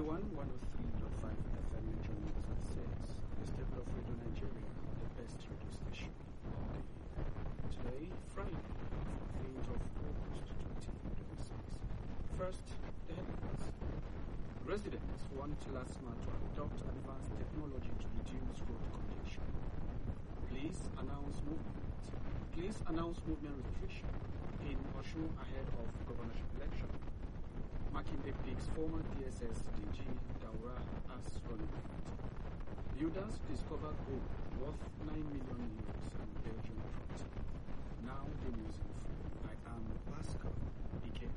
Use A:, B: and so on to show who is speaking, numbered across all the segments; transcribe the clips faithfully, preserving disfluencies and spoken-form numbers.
A: one oh three point five F M in Germany at six. The Stable of Radio Nigeria, the best radio station of the year. Today, Friday, fourteenth of August twenty twenty-six. First, the headlines. Residents want LASMA to adopt advanced technology to reduce road congestion. Police announce movement. Police announce movement restriction in Osun ahead of governorship election. Makinde picks former D S S D G Daura as running mate. Builders discover gold worth nine million euros in Belgian property. Now the news in full. I am Pascal Ike.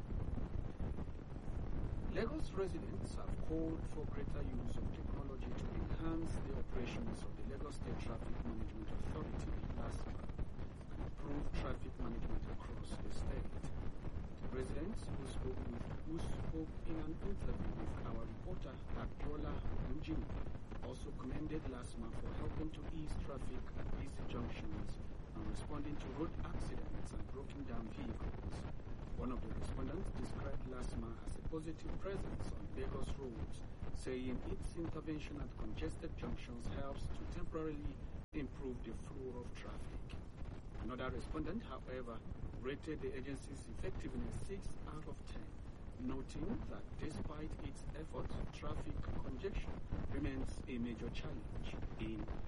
A: Lagos residents have called for greater use of technology to enhance the operations of the Lagos State Traffic Management Authority, LASMA, and improve traffic management across the state. Residents who spoke, with, who spoke in an interview with our reporter, Abiola Njini, also commended LASMA for helping to ease traffic at busy junctions and responding to road accidents and broken down vehicles. One of the respondents described LASMA as a positive presence on Lagos roads, saying its intervention at congested junctions helps to temporarily improve the flow of traffic. Another respondent, however, rated the agency's effectiveness six out of ten, noting that despite its efforts, traffic congestion remains a major challenge in